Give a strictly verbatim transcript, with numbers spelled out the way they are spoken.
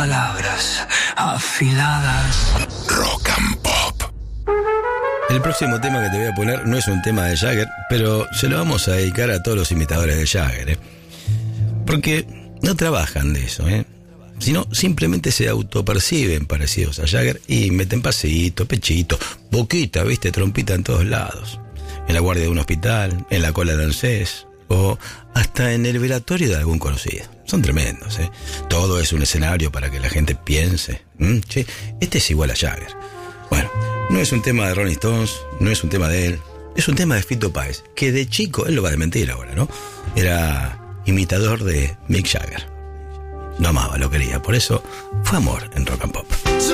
Palabras afiladas. Rock and Pop. El próximo tema que te voy a poner no es un tema de Jagger, pero se lo vamos a dedicar a todos los imitadores de Jagger, ¿eh? Porque no trabajan de eso, ¿eh? Sino simplemente se autoperciben parecidos a Jagger y meten pasito, pechito, boquita, viste, trompita en todos lados. En la guardia de un hospital, en la cola de ANSES o hasta en el velatorio de algún conocido. Son tremendos, ¿eh? Todo es un escenario para que la gente piense, ¿Mm? Che, este es igual a Jagger. Bueno, no es un tema de Rolling Stones, no es un tema de él, es un tema de Fito Páez, que de chico, él lo va a desmentir ahora, ¿no? Era imitador de Mick Jagger. Lo amaba, lo quería, por eso fue amor en Rock and Pop.